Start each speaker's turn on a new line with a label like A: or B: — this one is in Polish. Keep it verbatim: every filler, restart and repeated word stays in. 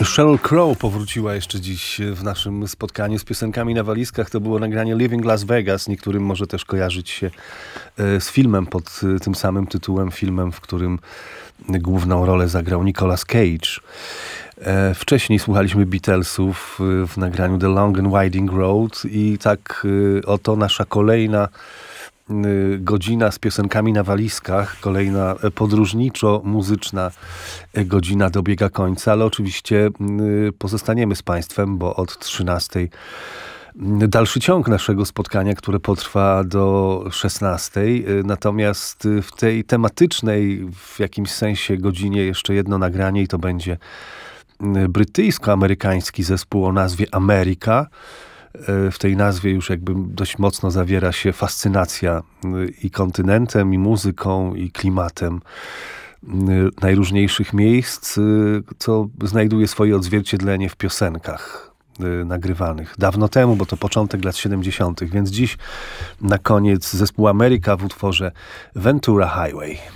A: Sheryl Crow powróciła jeszcze dziś w naszym spotkaniu z piosenkami na walizkach. To było nagranie Living Las Vegas. Niektórym może też kojarzyć się z filmem pod tym samym tytułem. Filmem, w którym główną rolę zagrał Nicolas Cage. Wcześniej słuchaliśmy Beatlesów w nagraniu The Long and Winding Road i tak oto nasza kolejna godzina z piosenkami na walizkach, kolejna podróżniczo-muzyczna godzina dobiega końca, ale oczywiście pozostaniemy z Państwem, bo od trzynastej dalszy ciąg naszego spotkania, które potrwa do szesnastej. Natomiast w tej tematycznej w jakimś sensie godzinie jeszcze jedno nagranie i to będzie brytyjsko-amerykański zespół o nazwie America. W tej nazwie już jakby dość mocno zawiera się fascynacja i kontynentem, i muzyką, i klimatem najróżniejszych miejsc, co znajduje swoje odzwierciedlenie w piosenkach nagrywanych dawno temu, bo to początek lat siedemdziesiątych. Więc dziś na koniec zespół America w utworze Ventura Highway.